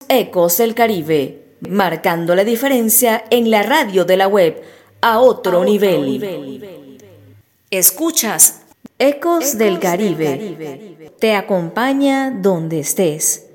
Ecos del Caribe, marcando la diferencia en la radio de la web a otro nivel. Escuchas Ecos del Caribe. Te acompaña donde estés.